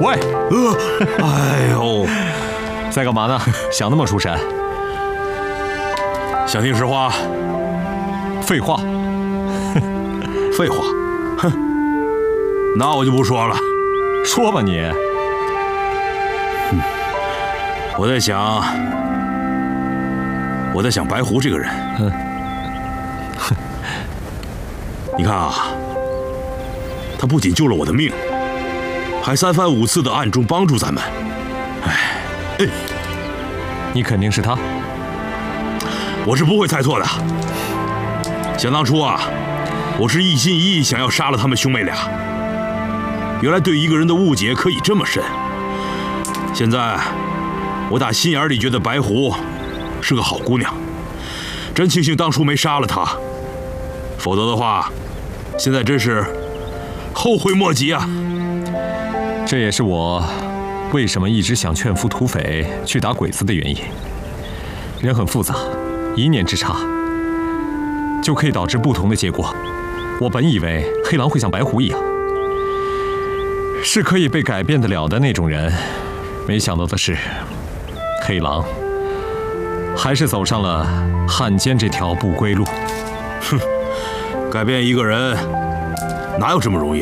喂， 哎呦， 在干嘛呢？想那么出神？ 想听实话？ 废话。 废话。哼，那我就不说了。 说吧你。 我在想白狐这个人。你看啊，他不仅救了我的命，还3番5次的暗中帮助咱们。哎， 你肯定是他。 我是不会猜错的。想当初啊，我是一心一意想要杀了他们兄妹俩。原来对一个人的误解可以这么深。现在我打心眼里觉得白狐是个好姑娘，真庆幸当初没杀了她，否则的话，现在真是后悔莫及啊！ 这也是我为什么一直想劝服土匪去打鬼子的原因。人很复杂，一念之差就可以导致不同的结果。我本以为黑狼会像白狐一样，是可以被改变得了的那种人，没想到的是，黑狼还是走上了汉奸这条不归路。 哼，改变一个人哪有这么容易？